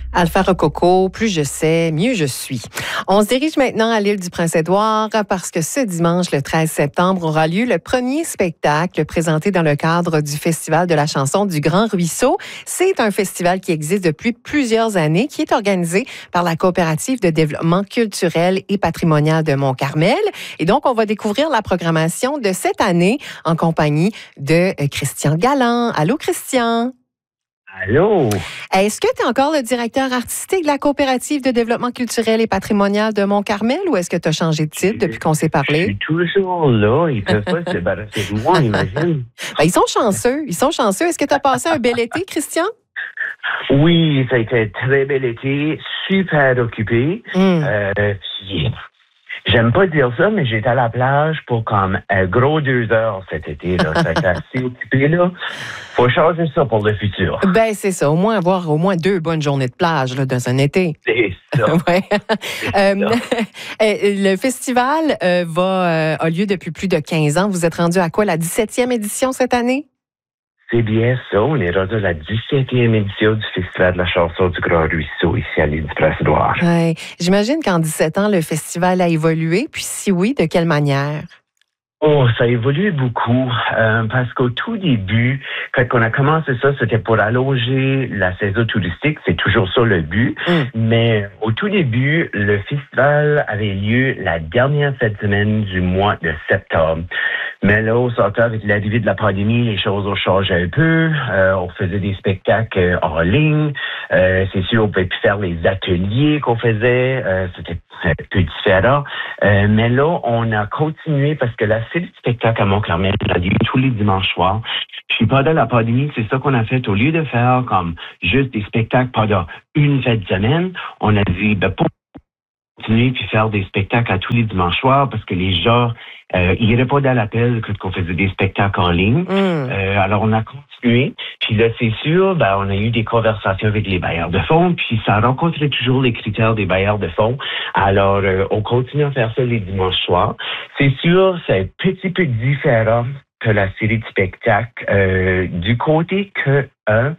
Alpha Rococo, plus je sais, mieux je suis. On se dirige maintenant à l'île du Prince-Édouard parce que ce dimanche, le 13 septembre, aura lieu le premier spectacle présenté dans le cadre du Festival de la chanson du Grand Ruisseau. C'est un festival qui existe depuis plusieurs années, qui est organisé par la Coopérative de développement culturel et patrimonial de Mont-Carmel. Et donc, on va découvrir la programmation de cette année en compagnie de Christian Galland. Allô, Christian? Allô? Est-ce que tu es encore le directeur artistique de la Coopérative de développement culturel et patrimonial de Mont-Carmel ou est-ce que tu as changé de titre depuis qu'on s'est parlé? Je suis toujours là. Ils peuvent pas se débarrasser de moi, imagine. Ils sont chanceux. Ils sont chanceux. Est-ce que tu as passé un bel été, Christian? Oui, ça a été un très bel été, super occupé. J'aime pas dire ça, mais j'étais à la plage pour comme un gros 2 heures cet été. Là. Ça a été assez occupé. Là. Faut changer ça pour le futur. Ben c'est ça. Au moins avoir 2 bonnes journées de plage là, dans un été. C'est ça. Ouais. Le festival a lieu depuis plus de 15 ans. Vous êtes rendu à quoi, la 17e édition cette année? C'est bien ça. On est rendu à la 17e édition du Festival de la chanson du Grand Ruisseau ici à l'île du Prince-Édouard. Ouais. J'imagine qu'en 17 ans, le festival a évolué. Puis si oui, de quelle manière? Oh, ça a évolué beaucoup parce qu'au tout début, quand on a commencé ça, c'était pour allonger la saison touristique. C'est toujours ça le but. Mais au tout début, le festival avait lieu la dernière semaine du mois de septembre. Mais là, au sortant avec l'arrivée de la pandémie, les choses ont changé un peu. On faisait des spectacles en ligne. C'est sûr, on pouvait plus faire les ateliers qu'on faisait. C'était un peu différent. Mais là, on a continué parce que la série de spectacles à Mont-Carmel a lieu tous les dimanches soirs. Puis pendant la pandémie, c'est ça qu'on a fait. Au lieu de faire comme juste des spectacles pendant une fête de semaine, on a dit, pour continuer puis faire des spectacles à tous les dimanches soirs parce que les gens, ils répondaient à l'appel quand on faisait des spectacles en ligne. Alors, on a continué. Puis là, c'est sûr, on a eu des conversations avec les bailleurs de fonds, puis ça a rencontré toujours les critères des bailleurs de fonds. Alors, on continue à faire ça les dimanches soirs. C'est sûr, c'est un petit peu différent que la série de spectacles, du côté que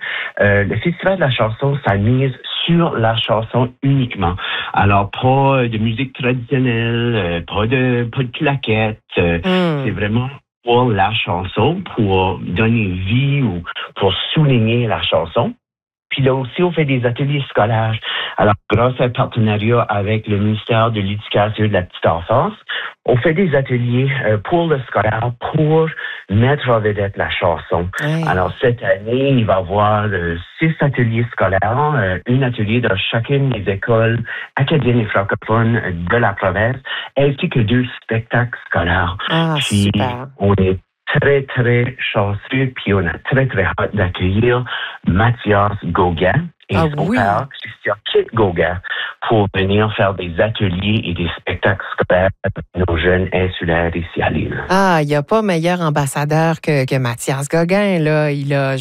le Festival de la chanson, ça mise sur la chanson uniquement. Alors, pas de musique traditionnelle, pas de claquettes. C'est vraiment pour la chanson, pour donner vie ou pour souligner la chanson. Puis là aussi, on fait des ateliers scolaires. Alors, grâce à un partenariat avec le ministère de l'Éducation et de la Petite Enfance, on fait des ateliers pour le scolaire, pour mettre en vedette la chanson. Alors, cette année, il va y avoir 6 ateliers scolaires, un atelier dans chacune des écoles acadiennes et francophones de la province, ainsi que 2 spectacles scolaires. Puis, super. on est très, très chanceux, puis on a très, très hâte d'accueillir Mathias Gauguin et son père, Christian Gauguin, pour venir faire des ateliers et des spectacles scolaires avec nos jeunes insulaires ici à l'île. Il n'y a pas meilleur ambassadeur que Mathias Gauguin, là. Il est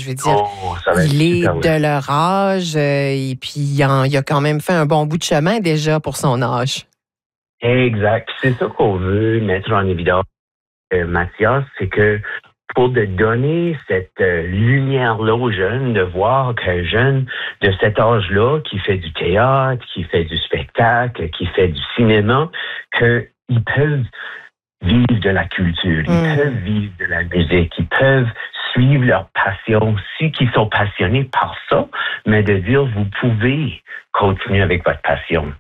de leur âge, et puis il a quand même fait un bon bout de chemin déjà pour son âge. Exact. C'est ça qu'on veut mettre en évidence. Mathias, c'est que pour de donner cette lumière-là aux jeunes, de voir qu'un jeune de cet âge-là, qui fait du théâtre, qui fait du spectacle, qui fait du cinéma, qu'ils peuvent vivre de la culture, ils peuvent vivre de la musique, ils peuvent suivre leur passion aussi, qui sont passionnés par ça, mais de dire, vous pouvez continuer avec votre passion.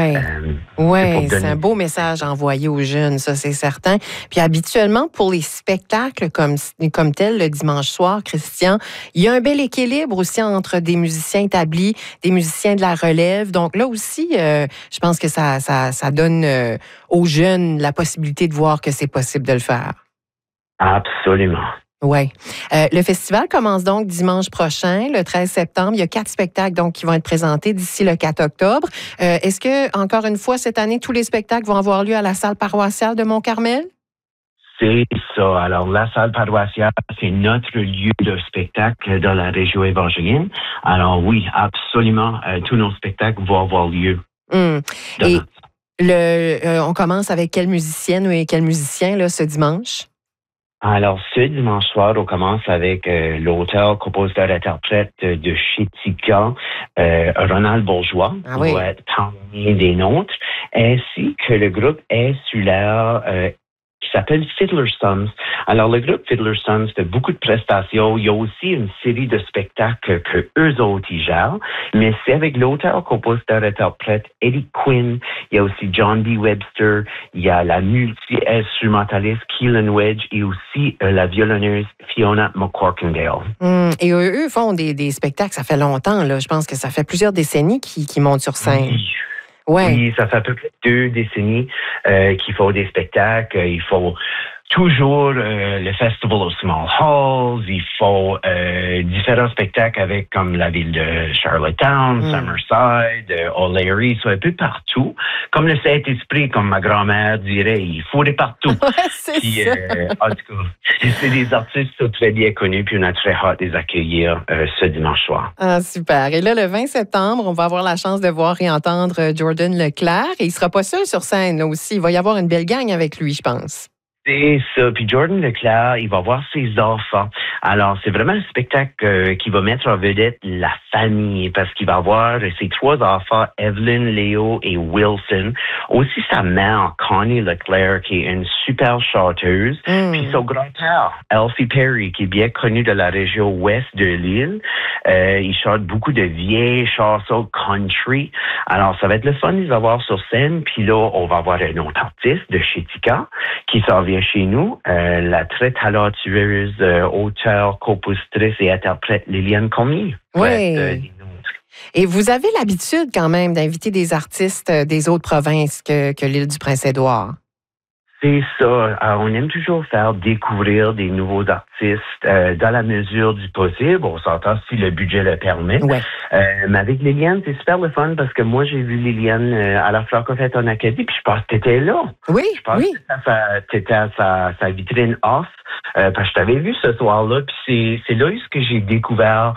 C'est un beau message envoyé aux jeunes, ça, c'est certain. Puis habituellement, pour les spectacles comme tel, le dimanche soir, Christian, il y a un bel équilibre aussi entre des musiciens établis, des musiciens de la relève. Donc là aussi, je pense que ça donne aux jeunes la possibilité de voir que c'est possible de le faire. Absolument. Oui. Le festival commence donc dimanche prochain, le 13 septembre. Il y a 4 spectacles donc, qui vont être présentés d'ici le 4 octobre. Est-ce que, encore une fois, cette année, tous les spectacles vont avoir lieu à la salle paroissiale de Mont-Carmel? C'est ça. Alors, la salle paroissiale, c'est notre lieu de spectacle dans la région évangélienne. Alors oui, absolument, tous nos spectacles vont avoir lieu. Et on commence avec quelle musicienne ou quel musicien là, ce dimanche? Alors, ce dimanche soir, on commence avec l'auteur, compositeur, interprète de Chitika, Ronald Bourgeois va être parmi des nôtres, ainsi que le groupe insulaire qui s'appelle Fiddler's Sons. Alors, le groupe Fiddler's Sons fait beaucoup de prestations. Il y a aussi une série de spectacles que eux autres y gèrent, mais c'est avec l'auteur, compositeur, interprète Eddie Quinn. Il y a aussi John B. Webster. Il y a la multi-instrumentaliste Keelan Wedge et aussi la violonneuse Fiona McCorkindale. Et eux font des spectacles, ça fait longtemps, là. Je pense que ça fait plusieurs décennies qu'ils montent sur scène. Oui, ça fait à peu près 2 décennies qu'ils font des spectacles. Ils font toujours le Festival of Small Halls. Ils font différents spectacles avec comme la ville de Charlottetown, Summerside, O'Leary, soit un peu partout. Comme le Saint-Esprit, comme ma grand-mère dirait, il faut les partout. C'est puis, ça. En tout cas, c'est des artistes qui sont très bien connus, puis on a très hâte de les accueillir ce dimanche soir. Ah, super. Et là, le 20 septembre, on va avoir la chance de voir et entendre Jordan Leclerc. Et il ne sera pas seul sur scène, là aussi. Il va y avoir une belle gang avec lui, je pense. C'est ça. Puis Jordan Leclerc, il va voir ses enfants. Alors, c'est vraiment un spectacle qui va mettre en vedette la famille parce qu'il va voir ses 3 enfants, Evelyn, Léo et Wilson. Aussi sa mère, Connie Leclerc, qui est une super chanteuse. Puis son grand-père, Elsie Perry, qui est bien connu de la région ouest de l'île. Il chante beaucoup de vieilles chansons country. Alors, ça va être le fun de les avoir sur scène. Puis là, on va avoir un autre artiste de Chitika qui s'en vient chez nous, la très talentueuse auteure, compositrice et interprète Liliane Cormier. Oui. Et vous avez l'habitude quand même d'inviter des artistes des autres provinces que l'île du Prince-Édouard. C'est ça. On aime toujours faire découvrir des nouveaux artistes dans la mesure du possible. On s'entend si le budget le permet. Ouais. Mais avec Liliane, c'est super le fun parce que moi, j'ai vu Liliane à la Francofête en Acadie, puis je pense que tu étais là. Oui, je pense que tu étais à sa vitrine off. Parce que je t'avais vu ce soir-là, puis c'est là que j'ai découvert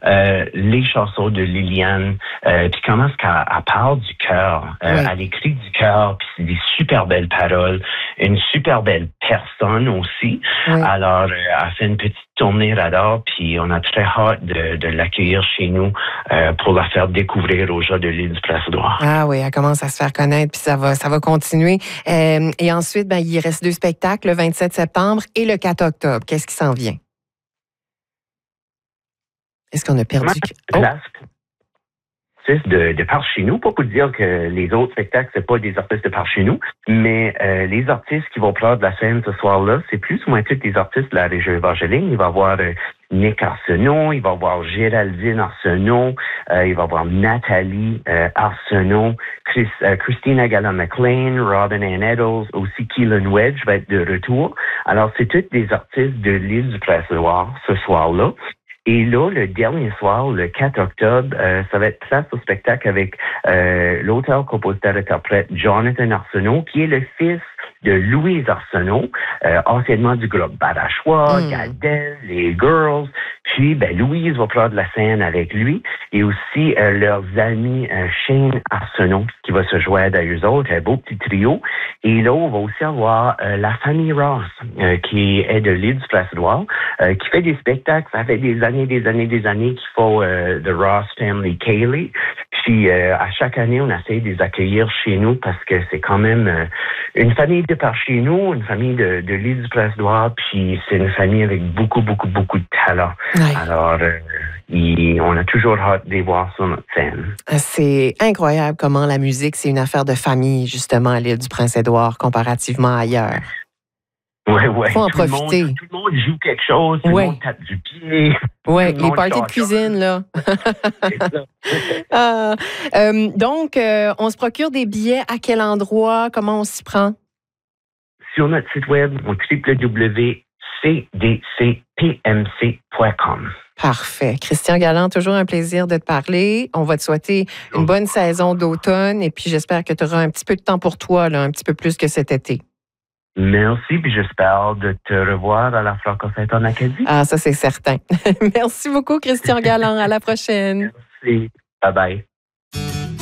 les chansons de Liliane, puis comment est-ce qu'elle parle du cœur. Elle écrit du cœur, puis c'est des super belles paroles, une super belle personne aussi. Alors, elle fait une petite tournée radar, puis on a très hâte de l'accueillir chez nous pour la faire découvrir aux gens de l'île du Prince-Édouard. Ah oui, elle commence à se faire connaître, puis ça va continuer. Et ensuite, il reste 2 spectacles, le 27 septembre et le 4 octobre. Qu'est-ce qui s'en vient? Est-ce qu'on a perdu? De par chez nous, pas pour dire que les autres spectacles, c'est pas des artistes de par chez nous, mais les artistes qui vont prendre la scène ce soir-là, c'est plus ou moins tous des artistes de la région Evangeline. Il va y avoir Nick Arsenault, il va y avoir Géraldine Arsenault, il va y avoir Nathalie Arsenault, Christina Gallant-McLean, Robin Ann Eddles, aussi Keelan Wedge va être de retour. Alors, c'est tous des artistes de l'île du Prince-Édouard ce soir-là. Et là, le dernier soir, le 4 octobre, ça va être place au spectacle avec l'auteur, compositeur, interprète Jonathan Arsenault, qui est le fils de Louise Arsenault, anciennement du groupe Badachois, Gardel, les Girls. Puis, Louise va prendre la scène avec lui et aussi leurs amis Shane Arsenault qui va se joindre à eux autres, un beau petit trio. Et là, on va aussi avoir la famille Ross, qui est de l'île du Prince-Édouard, qui fait des spectacles. Ça fait des années qu'ils font The Ross Family Kaylee. Puis, à chaque année, on essaie de les accueillir chez nous parce que c'est quand même une famille de par chez nous, une famille de l'île du Prince-Édouard, puis c'est une famille avec beaucoup de talent. Ouais. Alors, on a toujours hâte de les voir sur notre scène. C'est incroyable comment la musique, c'est une affaire de famille, justement, à l'île du Prince-Édouard, comparativement ailleurs. Oui. Faut en profiter. Tout le monde joue quelque chose, tout le monde tape du pied. Oui, les parties de cuisine, là. C'est ça. Donc, on se procure des billets à quel endroit? Comment on s'y prend? Sur notre site web, au www.cdcpmc.com. Parfait. Christian Galland, toujours un plaisir de te parler. On va te souhaiter une bonne saison d'automne et puis j'espère que tu auras un petit peu de temps pour toi, là, un petit peu plus que cet été. Merci, puis j'espère de te revoir à la Francofête en Acadie. Ah, ça, c'est certain. Merci beaucoup, Christian Galland. À la prochaine. Merci. Bye-bye.